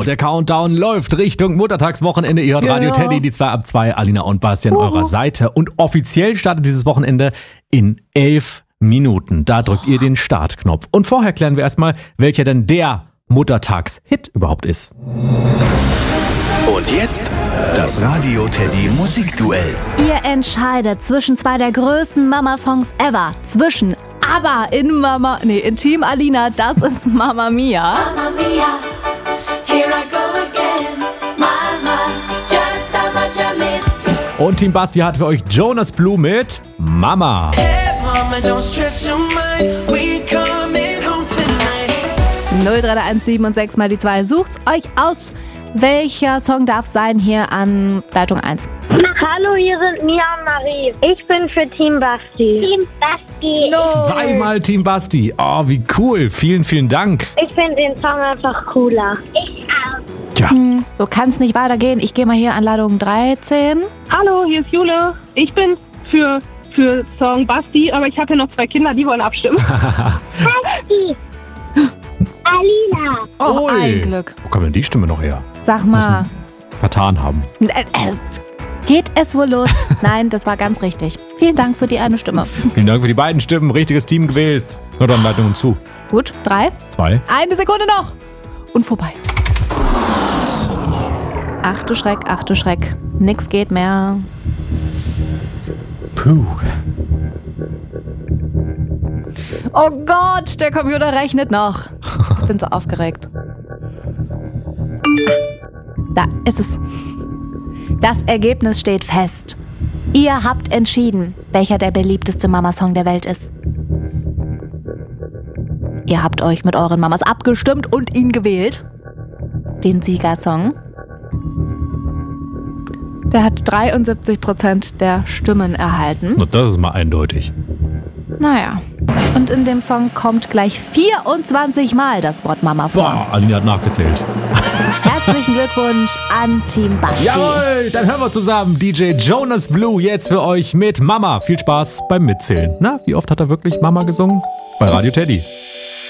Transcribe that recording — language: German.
der Countdown läuft Richtung Muttertagswochenende. Ihr hört Radio Teddy, die 2 ab 2, Alina und Basti an eurer Seite. Und offiziell startet dieses Wochenende in 11 Minuten. Da drückt ihr den Startknopf. Und vorher klären wir erstmal, welcher denn der Muttertags-Hit überhaupt ist. Und jetzt das Radio Teddy Musikduell. Ihr entscheidet zwischen zwei der größten Mama-Songs ever. Zwischen ABBA in Team Alina, das ist Mamma Mia. Mamma Mia, here I go again. Mama, just how much I missed you. Und Team Basti hat für euch Jonas Blue mit Mama. Hey, Mama, don't stress your mind. We coming home tonight. 0331 7 und 6 mal die 2. Sucht's euch aus. Welcher Song darf sein hier an Leitung 1? Hallo, hier sind Mia und Marie. Ich bin für Team Basti. Team Basti. Zweimal Team Basti. Oh, wie cool. Vielen, vielen Dank. Ich finde den Song einfach cooler. Ich auch. Tja, So kann's nicht weitergehen. Ich gehe mal hier an Leitung 13. Hallo, hier ist Jule. Ich bin für Song Basti, aber ich habe hier noch 2 Kinder, die wollen abstimmen. Basti. Alina. Oh, Ui. ein Glück. Wo kommt denn die Stimme noch her? Sag mal, Vertan haben. geht es wohl los? Nein, das war ganz richtig. Vielen Dank für die eine Stimme. Vielen Dank für die beiden Stimmen. Richtiges Team gewählt. Na dann Leitung zu. Gut, 3. 2. Eine Sekunde noch. Und vorbei. Ach du Schreck. Nix geht mehr. Puh. Oh Gott, der Computer rechnet noch. Ich bin so aufgeregt. Da ist es. Das Ergebnis steht fest. Ihr habt entschieden, welcher der beliebteste Mama-Song der Welt ist. Ihr habt euch mit euren Mamas abgestimmt und ihn gewählt. Den Siegersong. Der hat 73% der Stimmen erhalten. Na, das ist mal eindeutig. Naja. Und in dem Song kommt gleich 24 Mal das Wort Mama vor. Boah, Alina hat nachgezählt. Herzlichen Glückwunsch an Team Basti. Jawohl, dann hören wir zusammen DJ Jonas Blue jetzt für euch mit Mama. Viel Spaß beim Mitzählen. Na, wie oft hat er wirklich Mama gesungen? Bei Radio Teddy.